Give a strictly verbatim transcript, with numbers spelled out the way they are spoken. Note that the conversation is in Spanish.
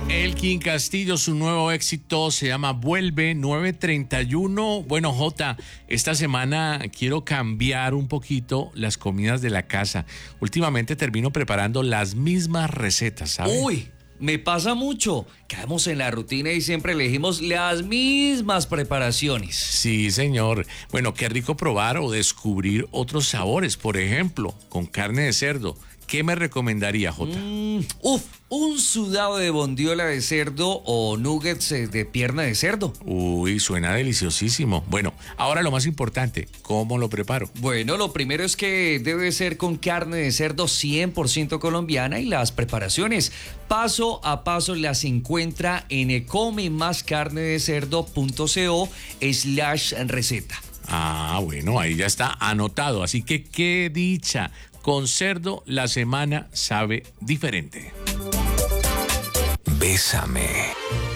Elkin Castillo, su nuevo éxito se llama Vuelve nueve treinta y uno. Bueno, Jota, esta semana quiero cambiar un poquito las comidas de la casa. Últimamente termino preparando las mismas recetas, ¿sabes? Uy, me pasa mucho. Caemos en la rutina y siempre elegimos las mismas preparaciones. Sí, señor. Bueno, qué rico probar o descubrir otros sabores. Por ejemplo, con carne de cerdo. ¿Qué me recomendaría, Jota? Mm, uf, un sudado de bondiola de cerdo o nuggets de pierna de cerdo. Uy, suena deliciosísimo. Bueno, ahora lo más importante, ¿cómo lo preparo? Bueno, lo primero es que debe ser con carne de cerdo cien por ciento colombiana y las preparaciones paso a paso las encuentra en comemascarnedecerdo.co slash receta. Ah, bueno, ahí ya está anotado. Así que qué dicha. Con cerdo la semana sabe diferente. Bésame.